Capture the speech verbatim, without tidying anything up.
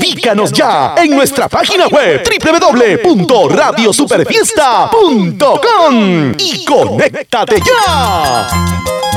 Ubícanos ya en nuestra página web doble u doble u doble u punto radio superfiesta punto com y conéctate ya.